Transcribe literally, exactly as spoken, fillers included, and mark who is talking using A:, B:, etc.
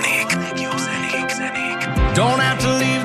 A: zenék. A legjobb zenék, zenék. Don't have to leave